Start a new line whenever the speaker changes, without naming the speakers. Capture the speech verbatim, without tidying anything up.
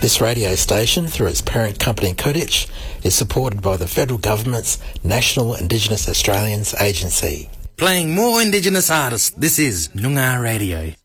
This radio station, through its parent company Kodich, is supported by the Federal Government's National Indigenous Australians Agency.
Playing more Indigenous artists, this is Noongar Radio.